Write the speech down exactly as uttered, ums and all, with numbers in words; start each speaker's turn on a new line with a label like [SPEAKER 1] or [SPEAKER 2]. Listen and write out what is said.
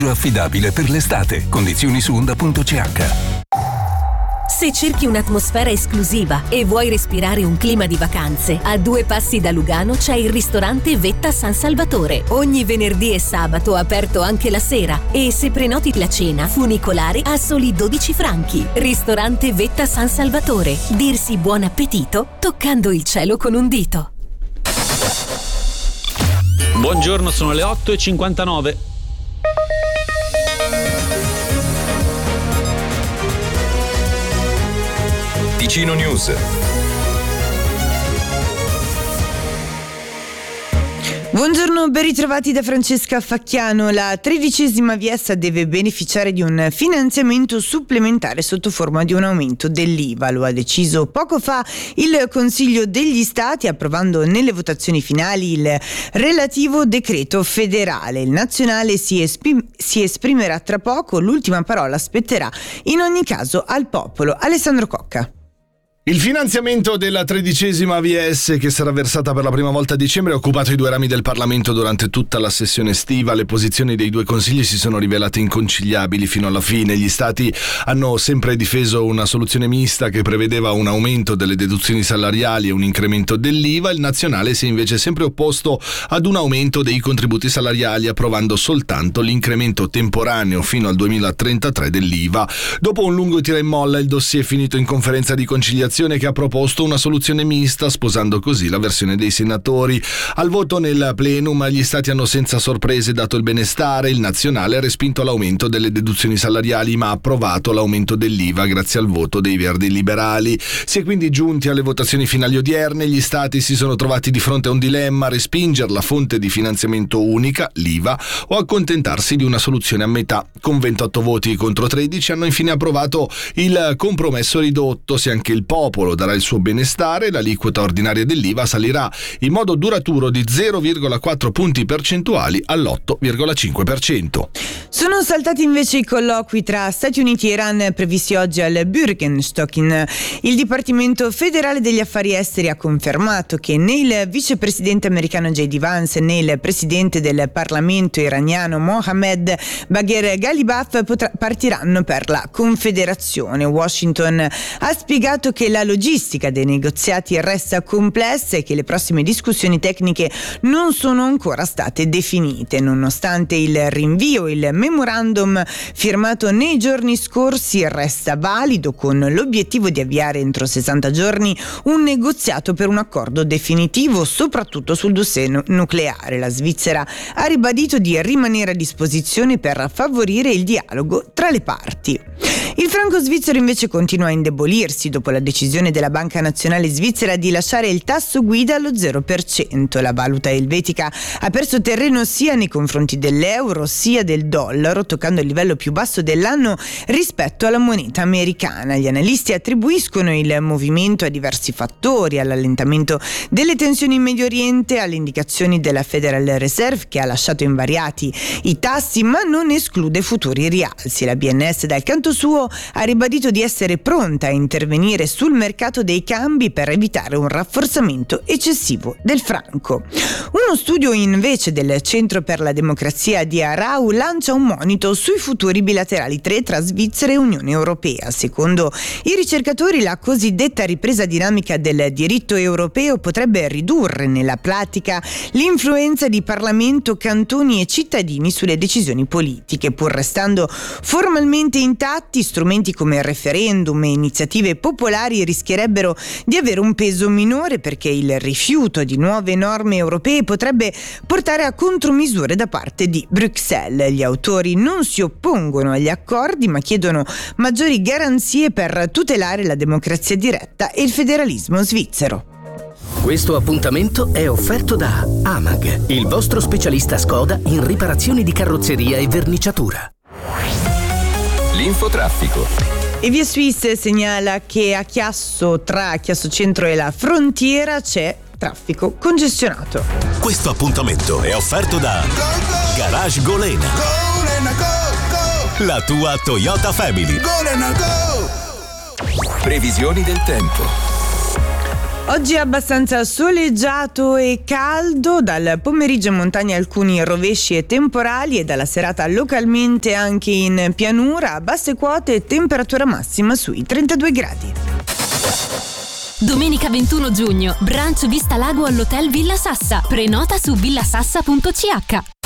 [SPEAKER 1] affidabile per l'estate. Condizioni su onda punto c h.
[SPEAKER 2] Se cerchi un'atmosfera esclusiva e vuoi respirare un clima di vacanze, a due passi da Lugano c'è il ristorante Vetta San Salvatore. Ogni venerdì e sabato aperto anche la sera, e se prenoti la cena funicolare a soli dodici franchi. Ristorante Vetta San Salvatore. Dirsi buon appetito toccando il cielo con un dito.
[SPEAKER 3] Buongiorno, sono le otto e cinquantanove.
[SPEAKER 1] Ticino News.
[SPEAKER 4] Buongiorno, ben ritrovati da Francesca Facchiano. La tredicesima V S deve beneficiare di un finanziamento supplementare sotto forma di un aumento dell'I V A. Lo ha deciso poco fa il Consiglio degli Stati, approvando nelle votazioni finali il relativo decreto federale. Il nazionale si, esprim- si esprimerà tra poco, l'ultima parola spetterà in ogni caso al popolo. Alessandro Cocca.
[SPEAKER 5] Il finanziamento della tredicesima V S, che sarà versata per la prima volta a dicembre, ha occupato i due rami del Parlamento durante tutta la sessione estiva. Le posizioni dei due consigli si sono rivelate inconciliabili fino alla fine. Gli stati hanno sempre difeso una soluzione mista che prevedeva un aumento delle deduzioni salariali e un incremento dell'I V A. Il nazionale si è invece sempre opposto ad un aumento dei contributi salariali, approvando soltanto l'incremento temporaneo fino al duemilatrentatré dell'I V A. Dopo un lungo tira e molla, il dossier è finito in conferenza di conciliazione, che ha proposto una soluzione mista, sposando così la versione dei senatori. Al voto nel plenum gli stati hanno senza sorprese dato il benestare. Il nazionale ha respinto l'aumento delle deduzioni salariali, ma ha approvato l'aumento dell'I V A grazie al voto dei Verdi liberali. Si è quindi giunti alle votazioni finali odierne. Gli stati si sono trovati di fronte a un dilemma: respingere la fonte di finanziamento unica, l'I V A, o accontentarsi di una soluzione a metà. Con ventotto voti contro tredici hanno infine approvato il compromesso ridotto. Se anche il popolo darà il suo benestare, l'aliquota ordinaria dell'I V A salirà in modo duraturo di zero virgola quattro punti percentuali all'otto virgola cinque per cento.
[SPEAKER 4] Sono saltati invece i colloqui tra Stati Uniti e Iran previsti oggi al Bürgenstock. Il Dipartimento federale degli affari esteri ha confermato che né il vicepresidente americano J D Vance né il presidente del Parlamento iraniano Mohammed Bagher Ghalibaf potrà, partiranno per la Confederazione. Washington ha spiegato che la logistica dei negoziati resta complessa e che le prossime discussioni tecniche non sono ancora state definite. Nonostante il rinvio, il memorandum firmato nei giorni scorsi resta valido, con l'obiettivo di avviare entro sessanta giorni un negoziato per un accordo definitivo, soprattutto sul dossier nucleare. La Svizzera ha ribadito di rimanere a disposizione per favorire il dialogo tra le parti. Il franco svizzero invece continua a indebolirsi dopo la decisione della Banca Nazionale Svizzera di lasciare il tasso guida allo zero per cento. La valuta elvetica ha perso terreno sia nei confronti dell'euro sia del dollaro, toccando il livello più basso dell'anno rispetto alla moneta americana. Gli analisti attribuiscono il movimento a diversi fattori: all'allentamento delle tensioni in Medio Oriente, alle indicazioni della Federal Reserve, che ha lasciato invariati i tassi ma non esclude futuri rialzi. La B N S dal canto suo ha ribadito di essere pronta a intervenire sul mercato dei cambi per evitare un rafforzamento eccessivo del franco. Uno studio invece del Centro per la Democrazia di Aarau lancia un monito sui futuri bilaterali tra Svizzera e Unione Europea. Secondo i ricercatori, la cosiddetta ripresa dinamica del diritto europeo potrebbe ridurre nella pratica l'influenza di Parlamento, cantoni e cittadini sulle decisioni politiche. Pur restando formalmente intatti, strumenti come il referendum e iniziative popolari rischierebbero di avere un peso minore, perché il rifiuto di nuove norme europee potrebbe portare a contromisure da parte di Bruxelles. Gli autori non si oppongono agli accordi, ma chiedono maggiori garanzie per tutelare la democrazia diretta e il federalismo svizzero.
[SPEAKER 6] Questo appuntamento è offerto da Amag, il vostro specialista Skoda in riparazioni di carrozzeria e verniciatura.
[SPEAKER 1] L'infotraffico.
[SPEAKER 4] E Via Suisse segnala che a Chiasso, tra Chiasso Centro e la Frontiera, c'è traffico congestionato.
[SPEAKER 7] Questo appuntamento è offerto da Garage Golena, la tua Toyota Family.
[SPEAKER 1] Previsioni del tempo.
[SPEAKER 4] Oggi è abbastanza soleggiato e caldo, dal pomeriggio in montagna alcuni rovesci e temporali e dalla serata localmente anche in pianura, a basse quote e temperatura massima sui trentadue gradi.
[SPEAKER 8] Domenica ventuno giugno, brunch Vista Lago all'Hotel Villa Sassa. Prenota su villasassa punto c h.